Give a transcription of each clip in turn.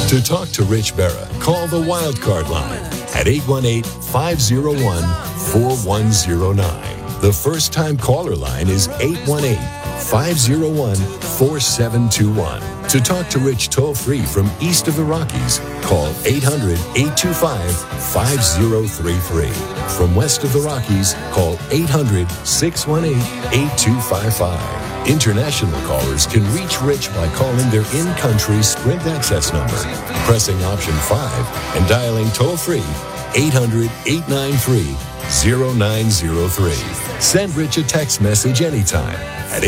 To talk to Rich Berra, call the Wildcard line at 818-501-4109. The first-time caller line is 818-501-4721. To talk to Rich toll-free from east of the Rockies, call 800-825-5033. From west of the Rockies, call 800-618-8255. International callers can reach Rich by calling their in-country Sprint access number, pressing option 5, and dialing toll-free 800-893-0903. Send Rich a text message anytime at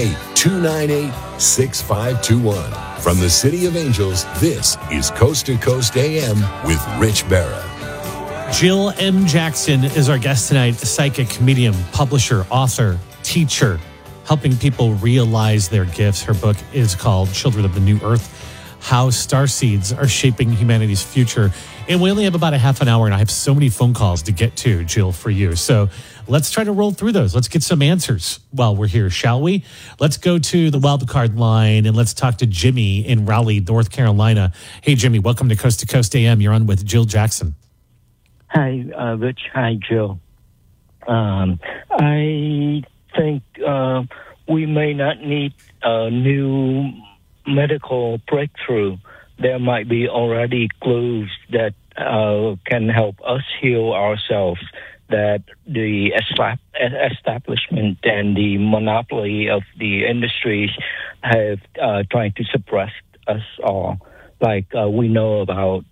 818-298-6521. From the City of Angels, this is Coast to Coast AM with Rich Berra. Jill M. Jackson is our guest tonight, psychic, medium, publisher, author, teacher, helping people realize their gifts. Her book is called Children of the New Earth, How Starseeds Are Shaping Humanity's Future. And we only have about a half an hour, and I have so many phone calls to get to, Jill, for you. So let's try to roll through those. Let's get some answers while we're here, shall we? Let's go to the wildcard line, and let's talk to Jimmy in Raleigh, North Carolina. Hey, Jimmy, welcome to Coast AM. You're on with Jill Jackson. Hi, Rich. Hi, Jill. I think we may not need a new medical breakthrough. There might be already clues that can help us heal ourselves, that the establishment and the monopoly of the industries have trying to suppress us all. Like we know about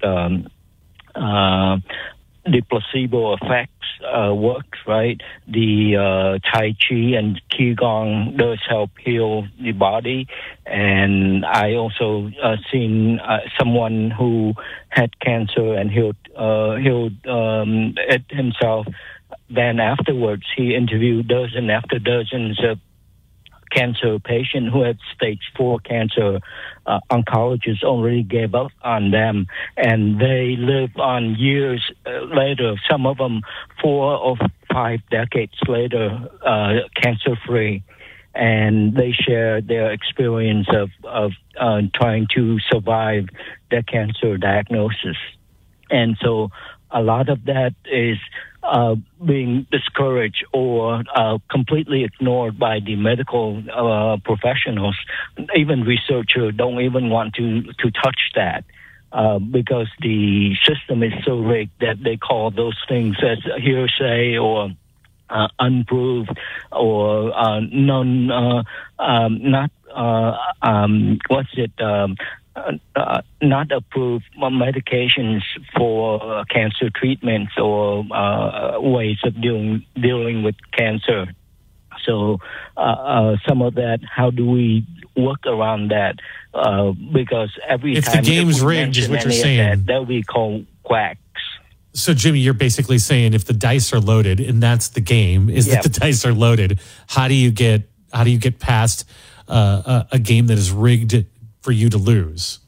the placebo effects works, right? The Tai Chi and Qigong does help heal the body. And I also seen someone who had cancer and healed it himself. Then afterwards, he interviewed dozens after dozens of cancer patient who had stage 4 cancer. Oncologists already gave up on them, and they live on years later, some of them 4 or 5 decades later, cancer-free. And they share their experience of trying to survive their cancer diagnosis. And so a lot of that is being discouraged or completely ignored by the medical professionals. Even researchers don't even want to touch that because the system is so rigged that they call those things as hearsay or unproved or not approved medications for cancer treatments or ways of dealing with cancer. So some of that, how do we work around that? Because every if time the game's rigged, is what you're saying, that will be called quacks. So, Jimmy, you're basically saying if the dice are loaded, and that's the game, that the dice are loaded, how do you get past a game that is rigged for you to lose?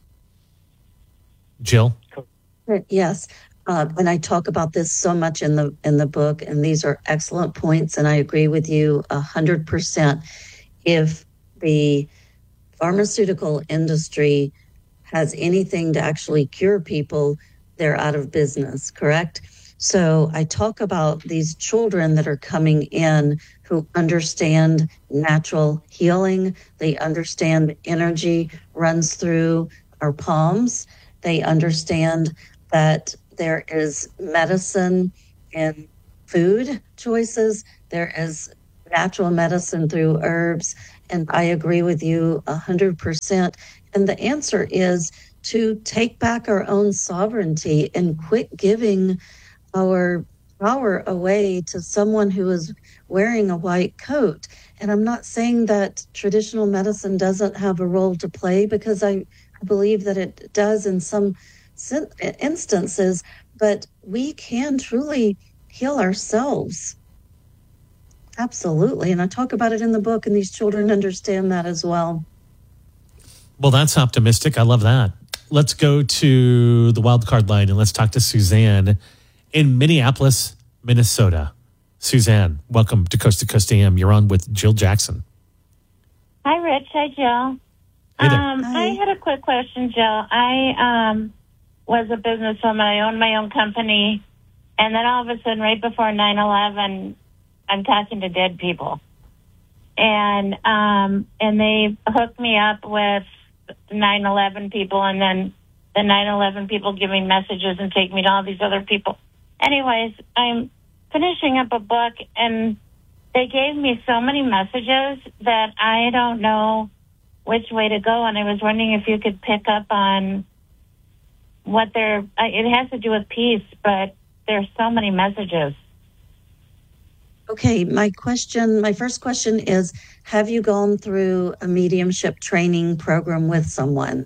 Jill? Yes. And I talk about this so much in the book, and these are excellent points, and I agree with you 100%. If the pharmaceutical industry has anything to actually cure people, they're out of business, correct? So I talk about these children that are coming in who understand natural healing. They understand energy runs through our palms. They understand that there is medicine in food choices. There is natural medicine through herbs. And I agree with you 100%. And the answer is to take back our own sovereignty and quit giving our power away to someone who is wearing a white coat. And I'm not saying that traditional medicine doesn't have a role to play, because I believe that it does in some instances, but we can truly heal ourselves. Absolutely. And I talk about it in the book, and these children understand that as well. Well, that's optimistic. I love that. Let's go to the wildcard line and let's talk to Suzanne in Minneapolis, Minnesota. Suzanne, welcome to Coast AM. You're on with Jill Jackson. Hi, Rich. Hi, Jill. Hey there. I had a quick question, Jill. I was a businesswoman. I owned my own company. And then all of a sudden, right before 9/11, I'm talking to dead people. And they hooked me up with 9/11 people, and then the 9/11 people give me messages and take me to all these other people. Anyways, I'm finishing up a book, and they gave me so many messages that I don't know which way to go, and I was wondering if you could pick up on what it has to do with peace, but there's so many messages. Okay, my first question is, have you gone through a mediumship training program with someone?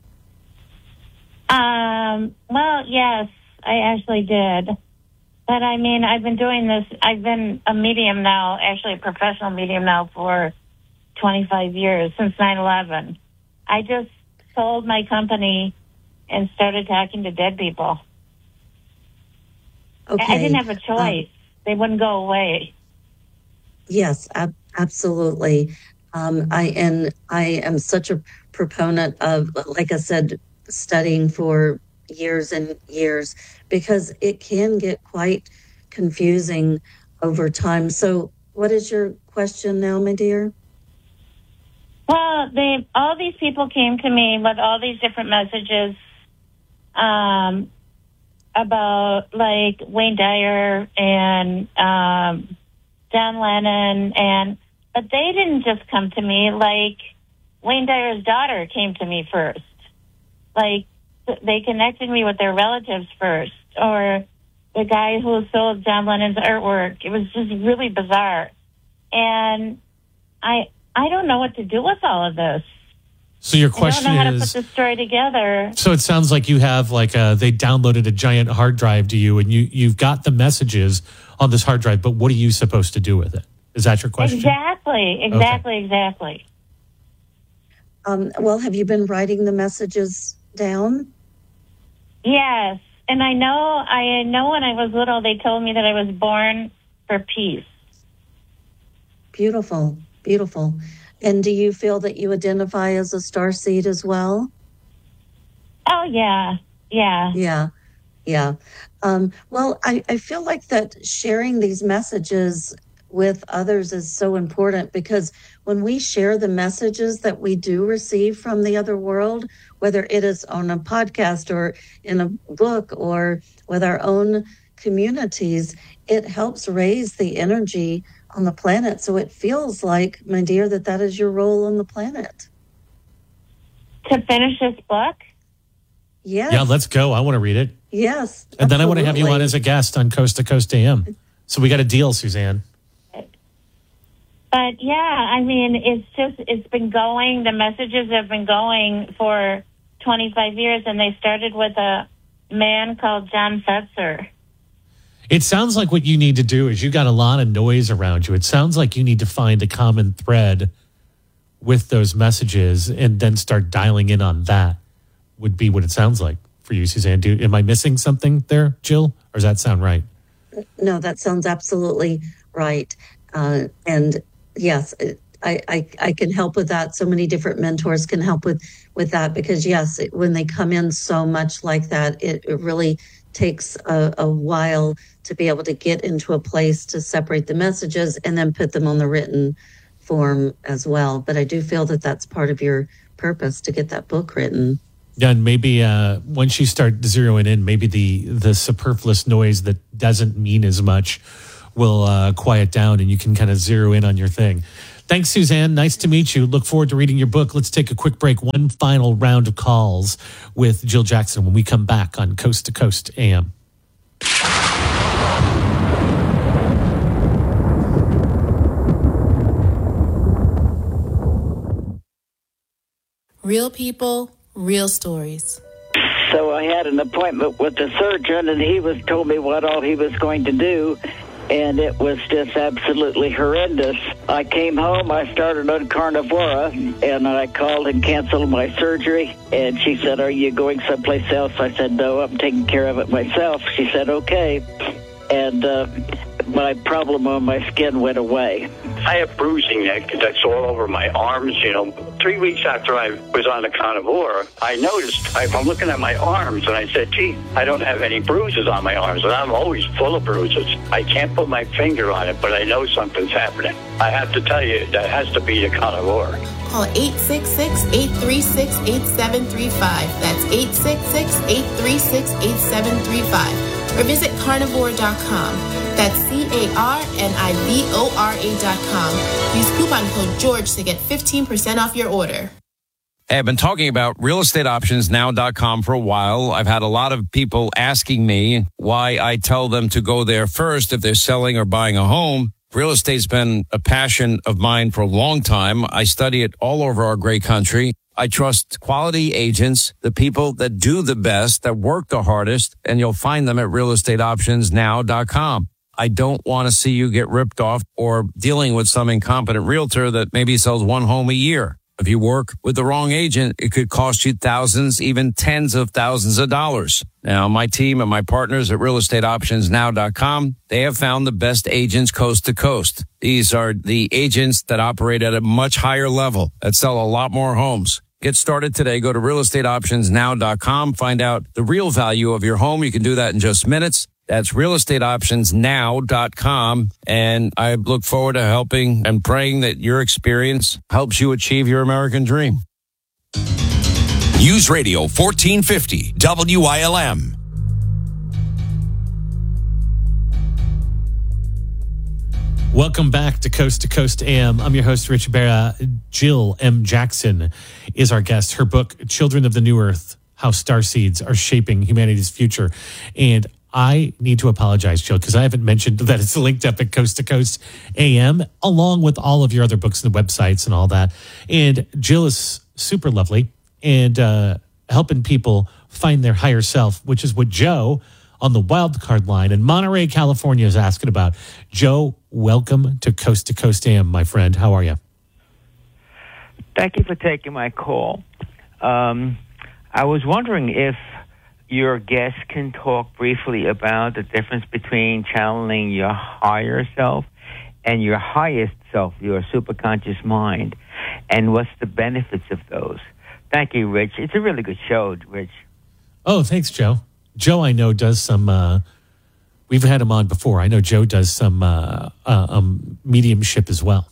Well, yes, I actually did. But I mean, I've been doing this, I've been a medium now, actually a professional medium now for 25 years, since 9/11. I just sold my company and started talking to dead people. Okay. I didn't have a choice. They wouldn't go away. Yes, absolutely. I am such a proponent of, like I said, studying for years and years, because it can get quite confusing over time. So what is your question now, my dear? Well, all these people came to me with all these different messages about, like, Wayne Dyer and John Lennon, but they didn't just come to me. Like, Wayne Dyer's daughter came to me first. Like, they connected me with their relatives first, or the guy who sold John Lennon's artwork. It was just really bizarre. And I don't know what to do with all of this. So your question I don't know how is, to put the story together. So it sounds like you have they downloaded a giant hard drive to you, and you've got the messages on this hard drive, but what are you supposed to do with it? Is that your question? Exactly. Well, have you been writing the messages down? Yes. And I know when I was little, they told me that I was born for peace. Beautiful, beautiful. And do you feel that you identify as a starseed as well? Oh, yeah. Well, I feel like that sharing these messages with others is so important, because when we share the messages that we do receive from the other world, whether it is on a podcast or in a book or with our own communities, it helps raise the energy on the planet. So it feels like, my dear, that is your role on the planet. To finish this book? Yes. Yeah, let's go. I want to read it. Yes. And then I want to have you on as a guest on Coast to Coast AM. So we got a deal, Suzanne. But yeah, I mean, it's been going, the messages have been going for 25 years, and they started with a man called John Fetzer. It sounds like what you need to do is you got a lot of noise around you. It sounds like you need to find a common thread with those messages and then start dialing in on that, would be what it sounds like for you, Suzanne. Am I missing something there, Jill? Or does that sound right? No, that sounds absolutely right. And yes, I can help with that. So many different mentors can help with that, because yes, when they come in so much like that, it really takes a while to be able to get into a place to separate the messages and then put them on the written form as well. But I do feel that that's part of your purpose, to get that book written. Yeah, and maybe once you start zeroing in, maybe the superfluous noise that doesn't mean as much will quiet down, and you can kind of zero in on your thing. Thanks, Suzanne. Nice to meet you. Look forward to reading your book. Let's take a quick break. One final round of calls with Jill Jackson when we come back on Coast to Coast AM. Real people, real stories. So I had an appointment with the surgeon, and he told me what all he was going to do, and it was just absolutely horrendous. I came home, I started on Carnivora, and I called and canceled my surgery, and she said, "Are you going someplace else?" I said, "No, I'm taking care of it myself." She said, "Okay." And my problem on my skin went away. I have bruising that's all over my arms. 3 weeks after I was on the carnivore, I noticed, I'm looking at my arms, and I said, gee, I don't have any bruises on my arms, and I'm always full of bruises. I can't put my finger on it, but I know something's happening. I have to tell you, that has to be the carnivore. Call 866-836-8735. That's 866-836-8735. Or visit carnivore.com. That's carnivora.com. Use coupon code George to get 15% off your order. Hey, I've been talking about realestateoptionsnow.com for a while. I've had a lot of people asking me why I tell them to go there first if they're selling or buying a home. Real estate's been a passion of mine for a long time. I study it all over our great country. I trust quality agents, the people that do the best, that work the hardest, and you'll find them at realestateoptionsnow.com. I don't want to see you get ripped off or dealing with some incompetent realtor that maybe sells one home a year. If you work with the wrong agent, it could cost you thousands, even tens of thousands of dollars. Now, my team and my partners at realestateoptionsnow.com, they have found the best agents coast to coast. These are the agents that operate at a much higher level, that sell a lot more homes. Get started today. Go to realestateoptionsnow.com. Find out the real value of your home. You can do that in just minutes. That's realestateoptionsnow.com. And I look forward to helping and praying that your experience helps you achieve your American dream. News Radio 1450 WILM. Welcome back to Coast AM. I'm your host, Rich Barra. Jill M. Jackson is our guest. Her book, Children of the New Earth, How Starseeds Are Shaping Humanity's Future. And I need to apologize, Jill, because I haven't mentioned that it's linked up at Coast to Coast AM, along with all of your other books and websites and all that. And Jill is super lovely and helping people find their higher self, which is what Joe on the wild card line in Monterey, California is asking about. Joe, welcome to Coast AM, my friend. How are you? Thank you for taking my call. I was wondering if your guest can talk briefly about the difference between channeling your higher self and your highest self, your superconscious mind, and what's the benefits of those. Thank you, Rich. It's a really good show, Rich. Oh, thanks, Joe. Joe, I know, does some, we've had him on before. I know Joe does some mediumship as well.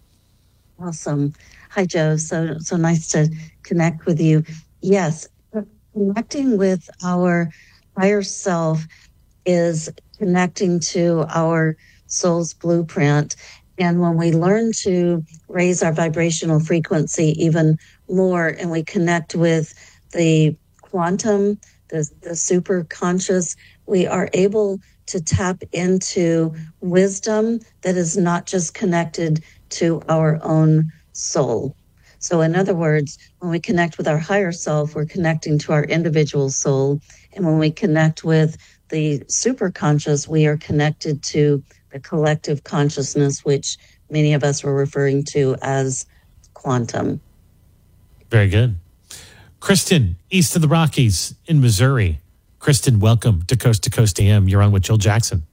Awesome. Hi, Joe. So nice to connect with you. Yes, connecting with our higher self is connecting to our soul's blueprint. And when we learn to raise our vibrational frequency even more and we connect with the quantum, the super conscious, we are able to tap into wisdom that is not just connected to our own soul. So in other words, when we connect with our higher self, we're connecting to our individual soul. And when we connect with the super conscious, we are connected to the collective consciousness, which many of us were referring to as quantum. Very good. Kristen, east of the Rockies in Missouri. Kristen, welcome to Coast AM. You're on with Jill Jackson.